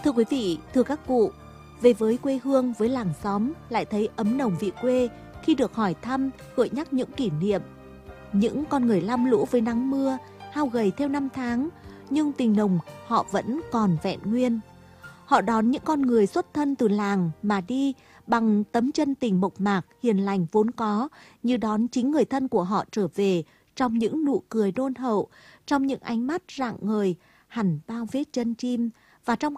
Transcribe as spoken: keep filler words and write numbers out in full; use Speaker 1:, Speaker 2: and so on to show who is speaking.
Speaker 1: Thưa quý vị, thưa các cụ, về với quê hương, với làng xóm lại thấy ấm nồng vị quê khi được hỏi thăm, gợi nhắc những kỷ niệm. Những con người lam lũ với nắng mưa, hao gầy theo năm tháng, nhưng tình nồng họ vẫn còn vẹn nguyên. Họ đón những con người xuất thân từ làng mà đi bằng tấm chân tình mộc mạc, hiền lành vốn có, như đón chính người thân của họ trở về trong những nụ cười đôn hậu, trong những ánh mắt rạng ngời, hẳn bao vết chân chim, và trong